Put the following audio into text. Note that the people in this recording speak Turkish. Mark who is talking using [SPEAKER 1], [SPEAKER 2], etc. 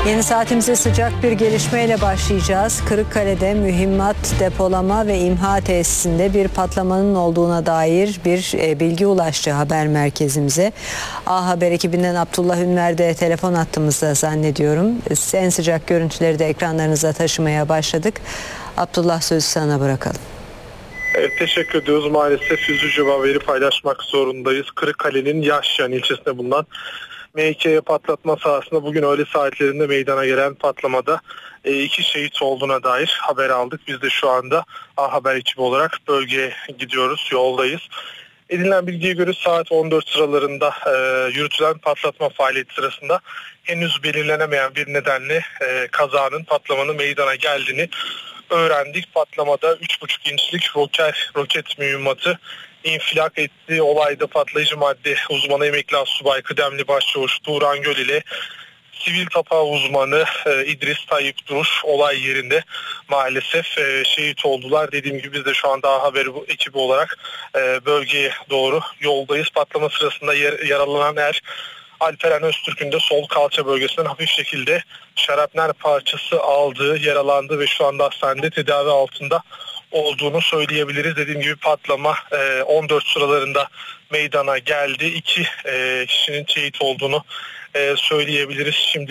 [SPEAKER 1] Yeni saatimize sıcak bir gelişmeyle başlayacağız. Kırıkkale'de mühimmat depolama ve imha tesisinde bir patlamanın olduğuna dair bir bilgi ulaştı haber merkezimize. A Haber ekibinden Abdullah Ünver de telefon hattımızda zannediyorum. En sıcak görüntüleri de ekranlarınıza taşımaya başladık. Abdullah, sözü sana bırakalım.
[SPEAKER 2] Evet, teşekkür ediyoruz. Maalesef üzücü bir haberi paylaşmak zorundayız. Kırıkkale'nin Yaşyan ilçesinde bulunan M2 patlatma sahasında bugün öğle saatlerinde meydana gelen patlamada 2 şehit olduğuna dair haber aldık. Biz de şu anda A Haber ekibi olarak bölgeye gidiyoruz, yoldayız. Edinilen bilgiye göre saat 14 sıralarında yürütülen patlatma faaliyeti sırasında henüz belirlenemeyen bir nedenle patlamanın meydana geldiğini öğrendik. Patlamada 3,5 inçlik roket mühimmatı infilak etti. Olayda patlayıcı madde uzmanı emekli astsubay kıdemli başçavuş Turan Göl ile sivil tapa uzmanı İdris Tayyip Duruş olay yerinde maalesef şehit oldular. Dediğim gibi biz de şu anda haber ekibi olarak bölgeye doğru yoldayız. Patlama sırasında yaralanan Alperen Öztürk'ün de sol kalça bölgesinden hafif şekilde şarapnel parçası aldığı, yaralandı ve şu anda hastanede tedavi altında olduğunu söyleyebiliriz. Dediğim gibi patlama 14 sıralarında meydana geldi. 2 kişinin şehit olduğunu söyleyebiliriz. Şimdi